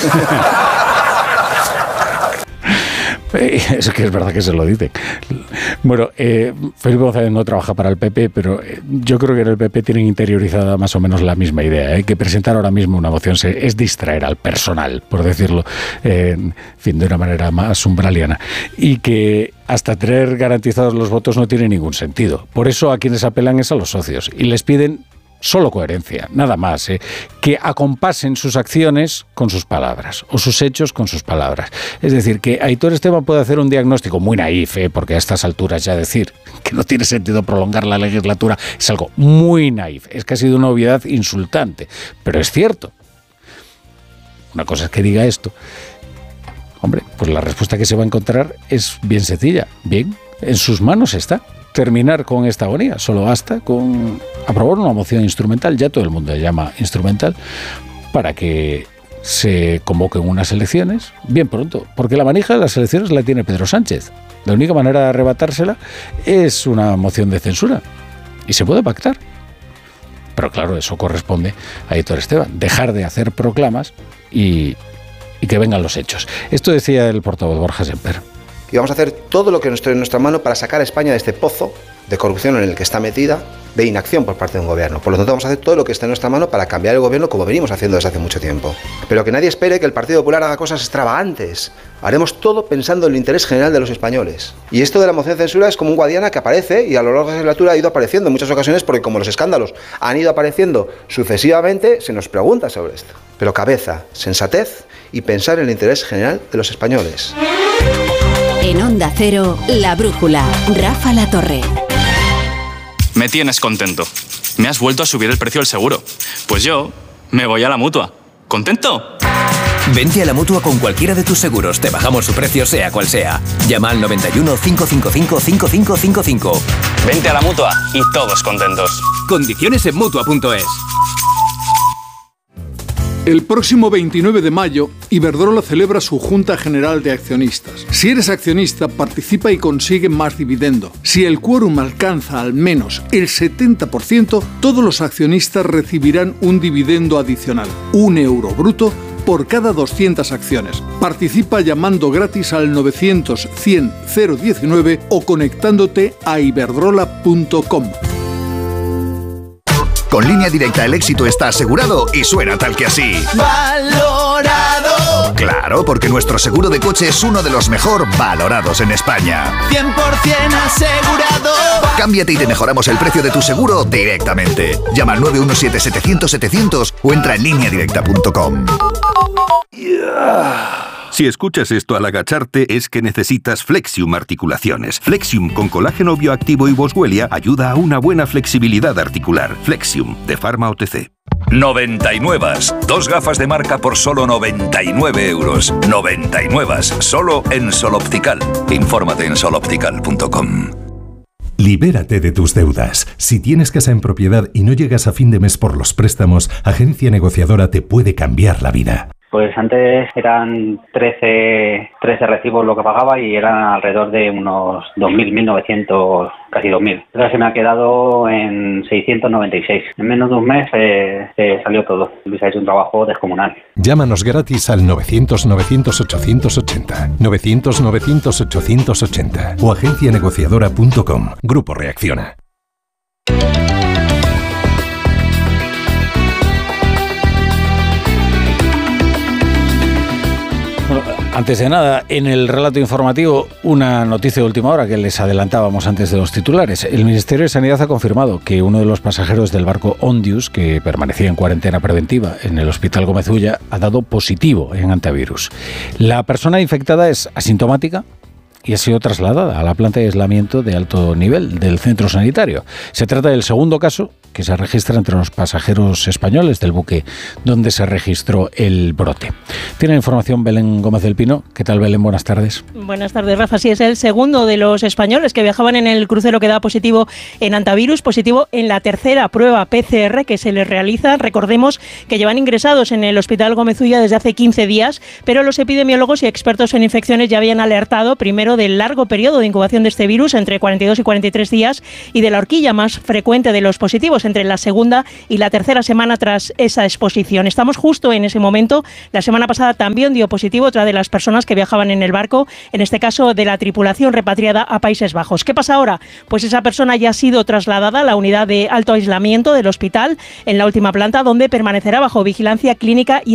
Es que es verdad que se lo dicen. Bueno, Felipe González no trabaja para el PP, pero yo creo que en el PP tienen interiorizada más o menos la misma idea, que presentar ahora mismo una moción es distraer al personal, por decirlo en fin, de una manera más umbraliana, y que hasta tener garantizados los votos no tiene ningún sentido. Por eso a quienes apelan es a los socios y les piden solo coherencia, nada más, que acompasen sus acciones con sus palabras o sus hechos con sus palabras. Es decir, que Aitor Esteban puede hacer un diagnóstico muy naif, porque a estas alturas ya decir que no tiene sentido prolongar la legislatura es algo muy naif, es que ha sido una obviedad insultante, pero es cierto. Una cosa es que diga esto. Hombre, pues la respuesta que se va a encontrar es bien sencilla, bien, en sus manos está. Terminar con esta agonía, solo basta con aprobar una moción instrumental, ya todo el mundo la llama instrumental, para que se convoquen unas elecciones bien pronto, porque la manija de las elecciones la tiene Pedro Sánchez. La única manera de arrebatársela es una moción de censura y se puede pactar. Pero claro, eso corresponde a Aitor Esteban, dejar de hacer proclamas y que vengan los hechos. Esto decía el portavoz Borja Semper. Y vamos a hacer todo lo que esté en nuestra mano para sacar a España de este pozo de corrupción en el que está metida, de inacción por parte de un gobierno. Por lo tanto, vamos a hacer todo lo que esté en nuestra mano para cambiar el gobierno como venimos haciendo desde hace mucho tiempo. Pero que nadie espere que el Partido Popular haga cosas extravagantes. Haremos todo pensando en el interés general de los españoles. Y esto de la moción de censura es como un Guadiana que aparece y a lo largo de la legislatura ha ido apareciendo en muchas ocasiones porque como los escándalos han ido apareciendo sucesivamente, se nos pregunta sobre esto. Pero cabeza, sensatez y pensar en el interés general de los españoles. En Onda Cero, La Brújula, Rafa La Torre. Me tienes contento. Me has vuelto a subir el precio del seguro. Pues yo me voy a la Mutua. ¿Contento? Vente a la Mutua con cualquiera de tus seguros. Te bajamos su precio sea cual sea. Llama al 91 555 5555. Vente a la Mutua y todos contentos. Condiciones en Mutua.es. El próximo 29 de mayo, Iberdrola celebra su Junta General de Accionistas. Si eres accionista, participa y consigue más dividendo. Si el quórum alcanza al menos el 70%, todos los accionistas recibirán un dividendo adicional, €1 bruto, por cada 200 acciones. Participa llamando gratis al 900 100 019 o conectándote a iberdrola.com. Con Línea Directa el éxito está asegurado y suena tal que así. ¡Valorado! Claro, porque nuestro seguro de coche es uno de los mejor valorados en España. 100% asegurado. Cámbiate y te mejoramos el precio de tu seguro directamente. Llama al 917-700-700 o entra en lineadirecta.com. Si escuchas esto al agacharte es que necesitas Flexium Articulaciones. Flexium con colágeno bioactivo y boswellia ayuda a una buena flexibilidad articular. Flexium, de Pharma OTC. 99. 2 gafas de marca por solo 99 euros. 99. Solo en Sol Optical. Infórmate en soloptical.com. Libérate de tus deudas. Si tienes casa en propiedad y no llegas a fin de mes por los préstamos, Agencia Negociadora te puede cambiar la vida. Pues antes eran 13 recibos lo que pagaba y eran alrededor de unos 2.000, 1.900, casi 2.000. Ahora se me ha quedado en 696. En menos de un mes salió todo. Luis ha hecho un trabajo descomunal. Llámanos gratis al 900-900-880, 900-900-880 o agencianegociadora.com. Grupo Reacciona. Antes de nada, en el relato informativo, una noticia de última hora que les adelantábamos antes de los titulares. El Ministerio de Sanidad ha confirmado que uno de los pasajeros del barco Ondius, que permanecía en cuarentena preventiva en el Hospital Gómez Ulla, ha dado positivo en antivirus. La persona infectada es asintomática y ha sido trasladada a la planta de aislamiento de alto nivel del centro sanitario. Se trata del segundo caso que se registra entre los pasajeros españoles del buque donde se registró el brote. Tiene información Belén Gómez del Pino. ¿Qué tal, Belén? Buenas tardes. Buenas tardes, Rafa. Sí, es el segundo de los españoles que viajaban en el crucero que da positivo en antivirus, positivo en la tercera prueba PCR que se les realiza. Recordemos que llevan ingresados en el Hospital Gómez Ulla desde hace 15 días, pero los epidemiólogos y expertos en infecciones ya habían alertado primero del largo periodo de incubación de este virus, entre 42 y 43 días, y de la horquilla más frecuente de los positivos, entre la segunda y la tercera semana tras esa exposición. Estamos justo en ese momento. La semana pasada Zaragoza también dio positivo otra de las personas que viajaban en el barco, en este caso de la tripulación repatriada a Países Bajos. ¿Qué pasa ahora? Pues esa persona ya ha sido trasladada a la unidad de alto aislamiento del hospital en la última planta, donde permanecerá bajo vigilancia clínica y